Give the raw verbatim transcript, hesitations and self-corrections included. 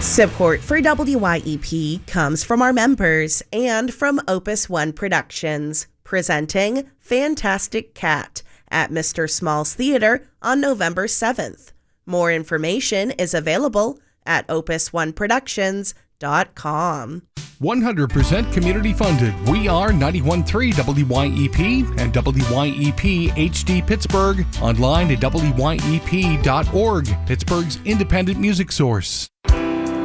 Support for W Y E P comes from our members and from Opus One Productions, presenting Fantastic Cat at Mister Small's Theater on November seventh. More information is available at opus one productions dot com. one hundred percent community funded. We are ninety-one point three W Y E P and W Y E P H D Pittsburgh. Online at W Y E P dot org, Pittsburgh's independent music source.